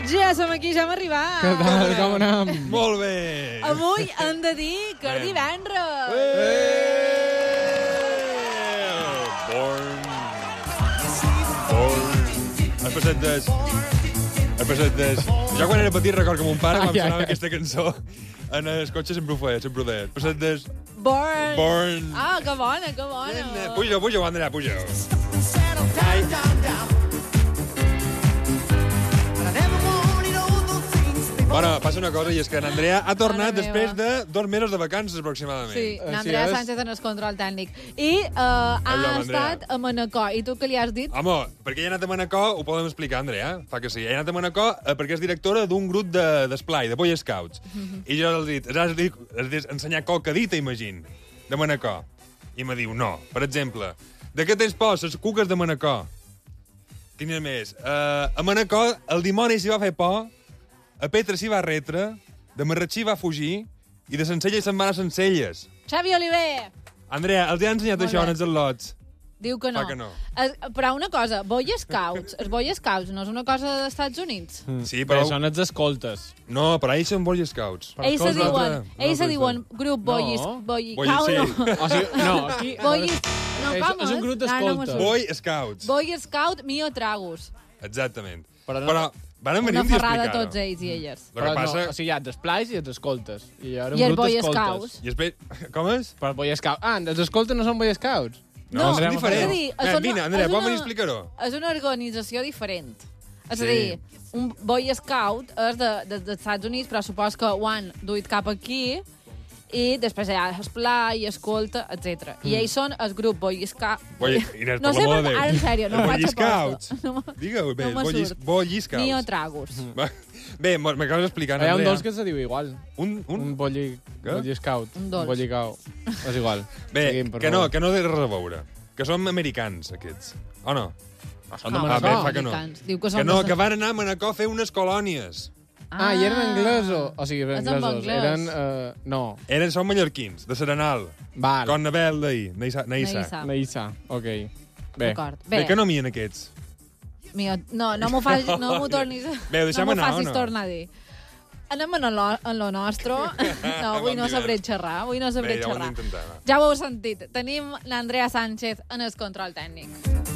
Ja som aquí, ja hem arribat. Què tal, com anem? Molt bé. Avui hem de dir que és divendres. Has passat des... Jo quan era petit record que mon pare em sonava aquesta cançó en el cotxe sempre ho feia, sempre ho deia. Has passat des... Born. Ah, que bona, que bona. Puja, Andrea, puja. Bueno, passa una cosa, i és que n'Andrea ha tornat després de 2 mesos de vacances, aproximadament. Sí, n'Andrea Sánchez en el control tècnic. I ha estat a Manacor. I tu què li has dit? Home, perquè ella ha anat a Manacor, ho podem explicar, Andrea, fa que sí. Ella ha anat a Manacor perquè és directora d'un grup d'esplai, de Boy Scouts. I jo els has dit ensenyar cocadita, imagina, de Manacor. I me diu, no. Per exemple, de què tens por? Les cuques de Manacor. Quina més? A Manacor el dimoni s'hi va fer por, a Petra s'hi va retre, de Marratxí va fugir i de Sencelles se'n van a Sencelles. Xavi Oliver! Andrea, els ha ensenyat això en els al·lots? Diu que no. Fa que no. Però una cosa, Boy Scouts, els Boy Scouts no és una cosa dels Estats Units? Sí, Però però... són els escoltes. No, però ells són Boy Scouts. Ells se diuen grup Boy Scout, sí. no. O sigui, no, aquí... No, com és un grup d'escoltes. Boy Scouts. Boy Scout Mio Tragus. Exactament. Però Però van venir Una un dia a ferrada explicar-ho. tots ells i elles. El que passa... O sigui, hi ha d'esplais i els escoltes. I I els Boy Scouts. I després... Com és? Però Boy Scouts... Ah, els escoltes no són Boy Scouts? No, són diferents. és a dir, Vine, Andrea, pot venir a explicar-ho? És una organització diferent. És a Sí. dir, un Boy Scout és dels Estats Units, però supos que ho han duit cap aquí, i després hi ha esplai, escolta, etc. I ells són el grup Boy Scout. Inés, No per sé, l'amor de Déu. ara en sèrio, no Boy faig Scouts. aposta. Digue-ho bé, No me surt. Boy Scouts. Mio Tragus. Bé, m'acabes d'explicar, Hi ha un Andrea. dolç que se diu igual. Un... Boy Scout. Un dolç. Boy Cow. És igual. Bé, Seguim, per que no, favor. que no té res a veure. Que som americans, aquests. O no? Són de No, Manacor. bé, fa que no. americans. Diu que Que són no, de- que van anar a Manacor a fer unes colònies. Ah, i eren anglesos. O sigui, eren És en anglesos. anglès. Eren... No. Són mallorquins, de Serenal. Val. Con Nabel d'ahir, Neissa. Neissa. Neissa. Ok. Bé. D'acord. Bé, que no mien aquests. No m'ho facis, no m'ho tornis... Bé, ho deixem no m'ho anar, o facis no? tornar a dir. Anem en lo nostre. No, avui no sabré xerrar. Avui no sabré Bé, ja ho hem xerrar. d'intentar, va. Ja ho heu sentit. Tenim l'Andrea Sánchez en el control tècnic.